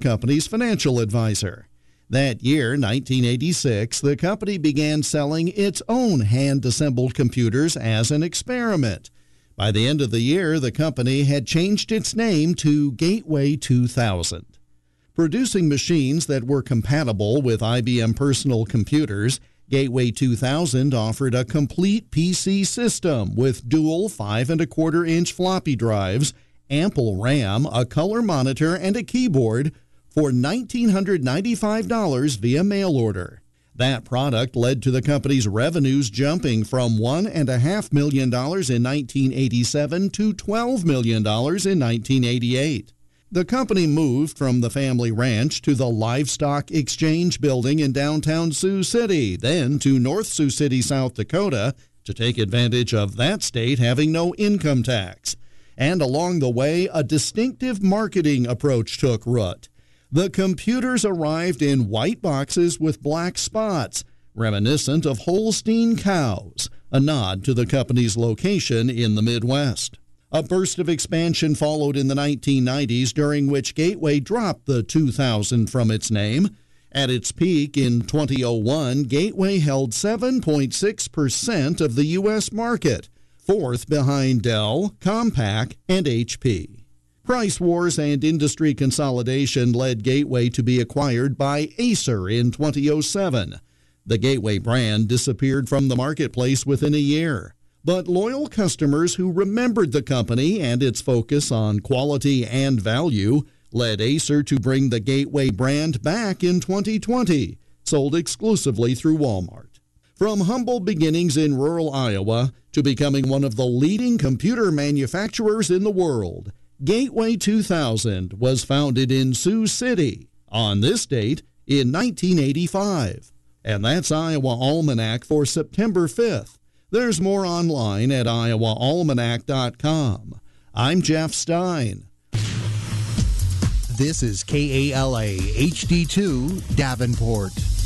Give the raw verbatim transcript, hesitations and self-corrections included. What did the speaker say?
company's financial advisor. That year, nineteen eighty-six, the company began selling its own hand-assembled computers as an experiment. By the end of the year, the company had changed its name to Gateway two thousand. Producing machines that were compatible with I B M personal computers, Gateway two thousand offered a complete P C system with dual five and a quarter inch floppy drives, ample RAM, a color monitor, and a keyboard for one thousand nine hundred ninety-five dollars via mail order. That product led to the company's revenues jumping from one point five million dollars in nineteen eighty-seven to twelve million dollars in nineteen eighty-eight. The company moved from the family ranch to the Livestock Exchange building in downtown Sioux City, then to North Sioux City, South Dakota, to take advantage of that state having no income tax. And along the way, a distinctive marketing approach took root. The computers arrived in white boxes with black spots, reminiscent of Holstein cows, a nod to the company's location in the Midwest. A burst of expansion followed in the nineteen nineties, during which Gateway dropped the two thousand from its name. At its peak in two thousand one, Gateway held seven point six percent of the U S market, fourth behind Dell, Compaq, and H P. Price wars and industry consolidation led Gateway to be acquired by Acer in two thousand seven. The Gateway brand disappeared from the marketplace within a year. But loyal customers who remembered the company and its focus on quality and value led Acer to bring the Gateway brand back in twenty twenty, sold exclusively through Walmart. From humble beginnings in rural Iowa to becoming one of the leading computer manufacturers in the world, Gateway two thousand was founded in Sioux City on this date in nineteen eighty-five. And that's Iowa Almanac for September fifth. There's more online at iowa almanac dot com. I'm Jeff Stein. This is K A L A H D two Davenport.